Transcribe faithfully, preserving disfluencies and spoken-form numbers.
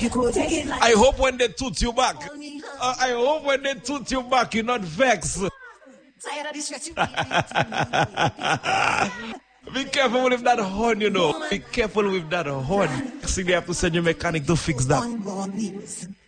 I hope when they toot you back, uh, I hope when they toot you back, you're not vexed. Be careful with that horn, you know. Be careful with that horn. See, they have to send your mechanic to fix that.